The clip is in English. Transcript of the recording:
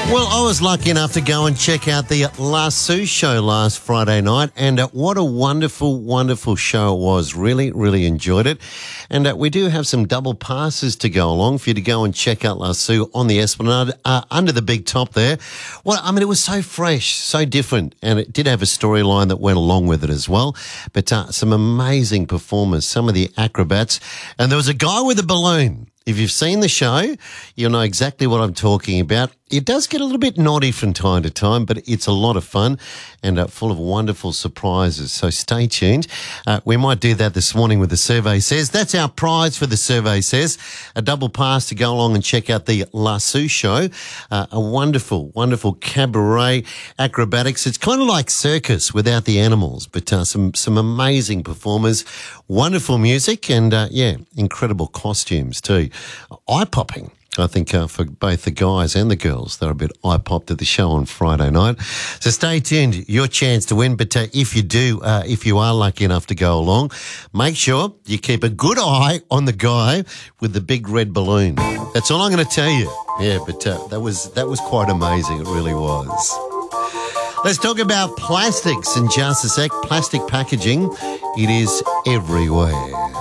Well, I was lucky enough to go and check out the Lasso show last Friday night, and what a wonderful, wonderful show it was. Really, really enjoyed it. And we do have some double passes to go along for you to go and check out Lasso on the Esplanade under the big top there. Well, I mean, it was so fresh, so different, and it did have a storyline that went along with it as well. But some amazing performers, some of the acrobats, and there was a guy with a balloon. If you've seen the show, you'll know exactly what I'm talking about. It does get a little bit naughty from time to time, but it's a lot of fun and full of wonderful surprises. So stay tuned. We might do that this morning with the Survey Says. That's our prize for the Survey Says. A double pass to go along and check out the Lasso show. A wonderful, wonderful cabaret acrobatics. It's kind of like circus without the animals, but some amazing performers, wonderful music, and incredible costumes too. Eye-popping. I think for both the guys and the girls, they're a bit eye-popped at the show on Friday night. So stay tuned, your chance to win. But if you are lucky enough to go along, make sure you keep a good eye on the guy with the big red balloon. That's all I'm going to tell you. Yeah, but that was quite amazing. It really was. Let's talk about plastics in just a sec. Plastic packaging, it is everywhere.